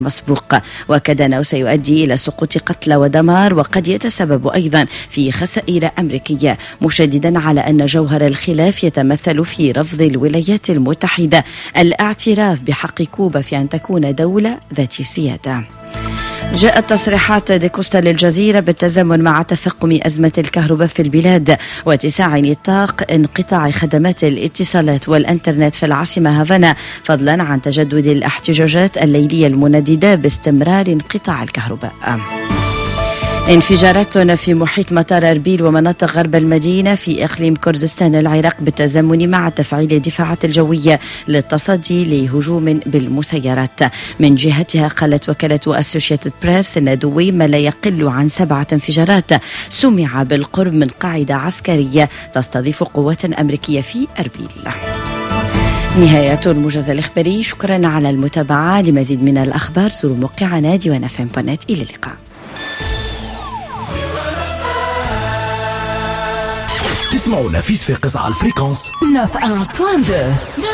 مسبوق، وأكد أنه سيؤدي إلى سقوط قتلى ودمار، وقد يتسبب أيضا في خسائر أمريكية، مشددا على أن جوهر الخلاف يتمثل في رفض الولايات المتحدة الاعتراف بحق كوبا في أن تكون دولة ذات سيادة. جاءت تصريحات ديكوستا للجزيرة بالتزامن مع تفاقم أزمة الكهرباء في البلاد واتساع نطاق انقطاع خدمات الاتصالات والإنترنت في العاصمة هافانا، فضلا عن تجدد الاحتجاجات الليلية المنددة باستمرار انقطاع الكهرباء. انفجارات في محيط مطار أربيل ومناطق غرب المدينة في إقليم كردستان العراق بالتزامن مع تفعيل الدفاعات الجوية للتصدي لهجوم بالمسيرات. من جهتها قالت وكالة أسوشيتد بريس أن دوي ما لا يقل عن 7 انفجارات سمع بالقرب من قاعدة عسكرية تستضيف قوات أمريكية في أربيل. نهاية الموجز الإخباري، شكرا على المتابعة. لمزيد من الأخبار زوروا موقعنا diwanfm.net. إلى اللقاء. تسمعوا نفيس في قصة على الفريكونس 91.2.